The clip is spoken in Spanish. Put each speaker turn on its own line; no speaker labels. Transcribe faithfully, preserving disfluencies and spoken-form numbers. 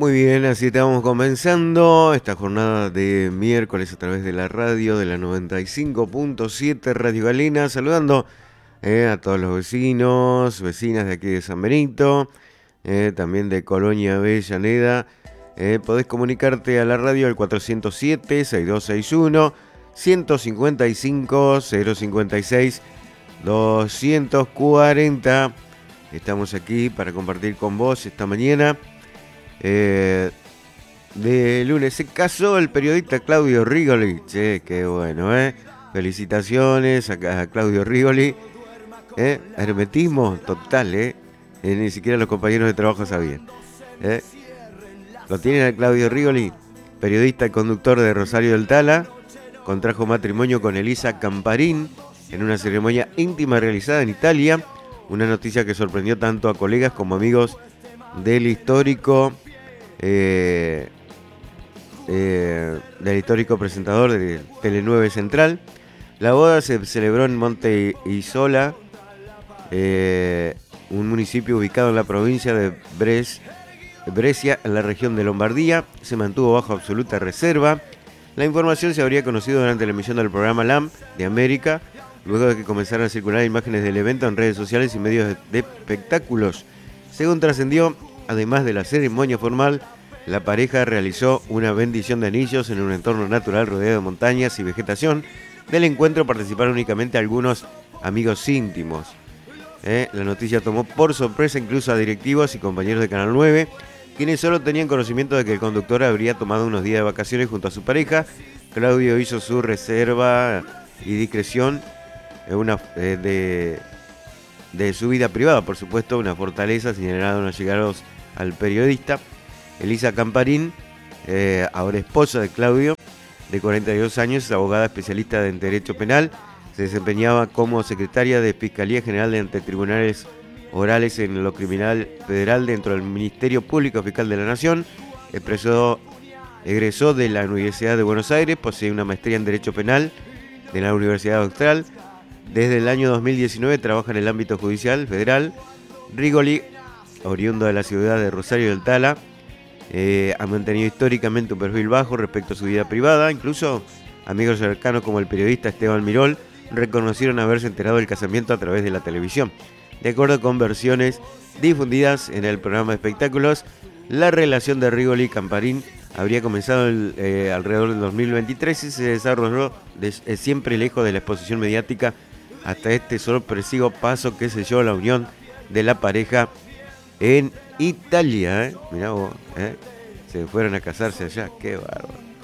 Muy bien, así estamos comenzando esta jornada de miércoles a través de la radio de la noventa y cinco punto siete Radio Galena, saludando eh, a todos los vecinos, vecinas de aquí de San Benito, eh, también de Colonia Avellaneda. Eh, podés comunicarte a la radio al cuatro cero siete, seis dos seis uno, uno cinco cinco, cero cinco seis, doscientos cuarenta. Estamos aquí para compartir con vos esta mañana. Eh, de lunes se casó el periodista Claudio Rigoli. Che, qué bueno, ¿eh? Felicitaciones a, a Claudio Rigoli. ¿Eh? Hermetismo total, ¿eh? Eh, Ni siquiera los compañeros de trabajo sabían. ¿Eh? Lo tienen a Claudio Rigoli, periodista y conductor de Rosario del Tala. Contrajo matrimonio con Elisa Camparín en una ceremonia íntima realizada en Italia. Una noticia que sorprendió tanto a colegas como amigos del histórico eh, eh, del histórico presentador de Tele nueve Central. La boda se celebró en Monte Isola, eh, un municipio ubicado en la provincia de Bres, Brescia, en la región de Lombardía. Se mantuvo bajo absoluta reserva. La información se habría conocido durante la emisión del programa L A M de América, luego de que comenzaran a circular imágenes del evento en redes sociales y medios de, de espectáculos. Según trascendió, además de la ceremonia formal, la pareja realizó una bendición de anillos en un entorno natural rodeado de montañas y vegetación. Del encuentro participaron únicamente algunos amigos íntimos. Eh, la noticia tomó por sorpresa incluso a directivos y compañeros de Canal nueve, quienes solo tenían conocimiento de que el conductor habría tomado unos días de vacaciones junto a su pareja. Claudio hizo su reserva y discreción eh, una, eh, de, de su vida privada, por supuesto, una fortaleza, señalaron los allegados al periodista. Elisa Camparín, eh, ahora esposa de Claudio, de cuarenta y dos años, es abogada especialista en Derecho Penal. Se desempeñaba como secretaria de Fiscalía General de Tribunales Orales en lo Criminal Federal dentro del Ministerio Público Fiscal de la Nación. Expresó, egresó de la Universidad de Buenos Aires, posee una maestría en Derecho Penal de la Universidad Austral. Desde el año dos mil diecinueve trabaja en el ámbito judicial federal. Rigoli, oriundo de la ciudad de Rosario del Tala, eh, ha mantenido históricamente un perfil bajo respecto a su vida privada. Incluso amigos cercanos como el periodista Esteban Mirol reconocieron haberse enterado del casamiento a través de la televisión. De acuerdo con versiones difundidas en el programa de espectáculos, la relación de Rigoli y Camparín habría comenzado el, eh, alrededor del dos mil veintitrés y se desarrolló de, eh, siempre lejos de la exposición mediática hasta este sorpresivo paso que selló la unión de la pareja en Italia. ¿eh? Mirá vos, ¿eh? Se fueron a casarse allá, qué bárbaro.